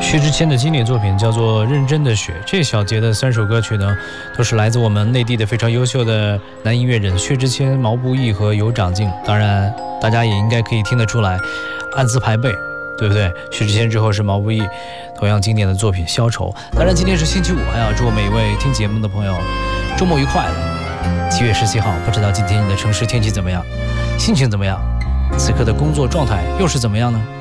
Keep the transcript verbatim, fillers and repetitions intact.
薛之谦的经典作品叫做《认真的雪》，这小节的三首歌曲呢，都是来自我们内地的非常优秀的男音乐人薛之谦、毛不易和尤长靖。当然，大家也应该可以听得出来，按字排辈，对不对？薛之谦之后是毛不易，同样经典的作品《消愁》。当然，今天是星期五，还要祝每一位听节目的朋友周末愉快了。七月十七号，不知道今天你的城市天气怎么样，心情怎么样？此刻的工作状态又是怎么样呢？